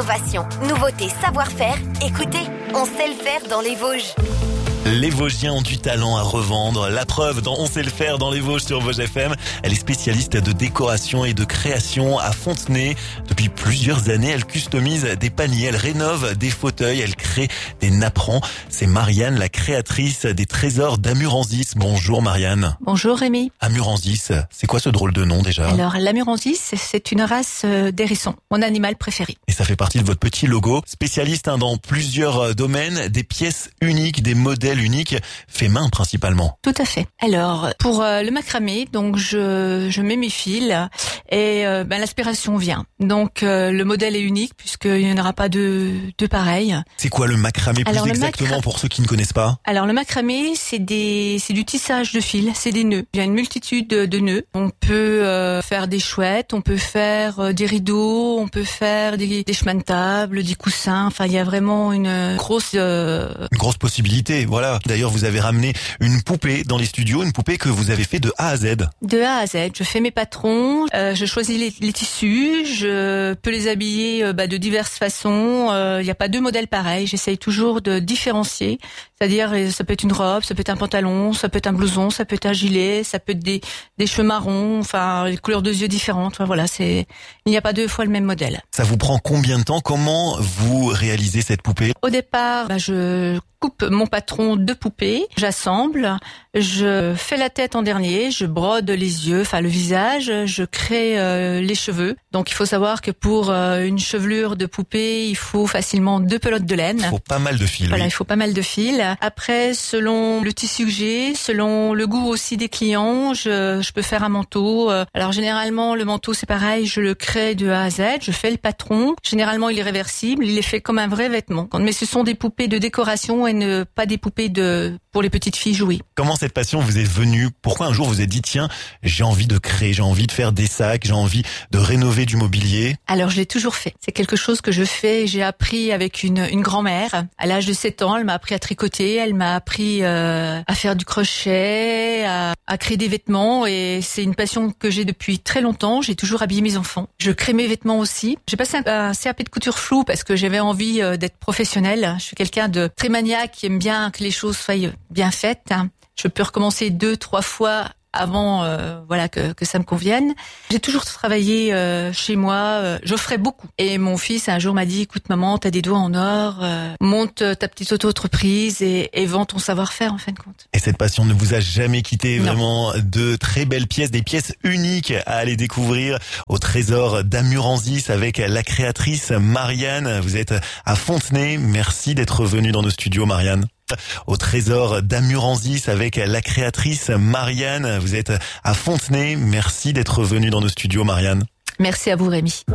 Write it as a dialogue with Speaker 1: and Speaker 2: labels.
Speaker 1: Innovation, nouveauté, savoir-faire. Écoutez, on sait le faire dans les Vosges.
Speaker 2: Les Vosgiens ont du talent à revendre. La preuve dans On sait le faire dans les Vosges sur Vosges FM. Elle est spécialiste de décoration et de création à Fontenay. Depuis plusieurs années, elle customise des paniers, elle rénove des fauteuils, elle crée des napperons. C'est Marianne, la créatrice des trésors d'Amuranzis. Bonjour Marianne.
Speaker 3: Bonjour Rémi.
Speaker 2: Amuranzis, c'est quoi ce drôle de nom déjà?
Speaker 3: Alors l'Amuranzis, c'est une race d'hérissons, mon animal préféré.
Speaker 2: Et ça fait partie de votre petit logo. Spécialiste dans plusieurs domaines, des pièces uniques, des modèles uniques, fait main principalement.
Speaker 3: Tout à fait. Alors pour le macramé, donc je mets mes fils et l'aspiration vient. Donc le modèle est unique puisqu'il n'y en aura pas de pareil.
Speaker 2: C'est quoi le macramé plus exactement pour ceux qui ne connaissent pas?
Speaker 3: Alors le macramé, c'est du tissage de fils, c'est des nœuds. Il y a une multitude de nœuds. On peut faire des chouettes, on peut faire des rideaux, on peut faire des chemins de table, des coussins. Enfin, il y a vraiment une grosse
Speaker 2: possibilité. Voilà. D'ailleurs, vous avez ramené une poupée dans les studios, une poupée que vous avez fait de A à Z.
Speaker 3: De A à Z. Je fais mes patrons, je choisis les tissus, je peux les habiller de diverses façons. Il n'y a pas deux modèles pareils. J'essaye toujours de différencier. C'est-à-dire, ça peut être une robe, ça peut être un pantalon, ça peut être un blouson, ça peut être un gilet, ça peut être des cheveux marrons, enfin, les couleurs de yeux différentes. Enfin, voilà, il n'y a pas deux fois le même modèle.
Speaker 2: Ça vous prend combien de temps? Comment vous réalisez cette poupée?
Speaker 3: Au départ, je coupe mon patron de poupée, j'assemble, je fais la tête en dernier, je brode les yeux, enfin le visage, je crée les cheveux. Donc il faut savoir que pour une chevelure de poupée, il faut facilement 2 pelotes de laine.
Speaker 2: Il faut pas mal de fils.
Speaker 3: Voilà,
Speaker 2: oui.
Speaker 3: Il faut pas mal de fils. Après, selon le tissu que j'ai, selon le goût aussi des clients, je peux faire un manteau. Alors généralement, le manteau c'est pareil, je le crée de A à Z, je fais le patron. Généralement, il est réversible, il est fait comme un vrai vêtement. Mais ce sont des poupées de décoration et pas des poupées pour les petites filles jouer.
Speaker 2: Comment cette passion vous est venue? Pourquoi un jour vous êtes dit tiens, j'ai envie de créer, j'ai envie de faire des sacs, j'ai envie de rénover du mobilier?
Speaker 3: Alors je l'ai toujours fait. C'est quelque chose que je fais. J'ai appris avec une grand-mère. À l'âge de 7 ans, elle m'a appris à tricoter, elle m'a appris à faire du crochet, à créer des vêtements, et c'est une passion que j'ai depuis très longtemps. J'ai toujours habillé mes enfants. Je crée mes vêtements aussi. J'ai passé un CAP de couture floue parce que j'avais envie d'être professionnelle. Je suis quelqu'un de très maniaque qui aime bien que les choses soient bien faites. Je peux recommencer 2-3 fois avant que ça me convienne. J'ai toujours travaillé chez moi, j'offrais beaucoup. Et mon fils un jour m'a dit écoute maman, t'as des doigts en or, monte ta petite auto-entreprise et vends ton savoir-faire en fin de compte.
Speaker 2: Et cette passion ne vous a jamais quitté?
Speaker 3: Non.
Speaker 2: Vraiment de très belles pièces, des pièces uniques à aller découvrir au trésor d'Amuranzis avec la créatrice Marianne. Vous êtes à Fontenay. Merci d'être venue dans nos studios Marianne. Au trésor d'Amuranzis avec la créatrice Marianne. Vous êtes à Fontenay. Merci d'être venue dans nos studios Marianne.
Speaker 3: Merci à vous Rémi.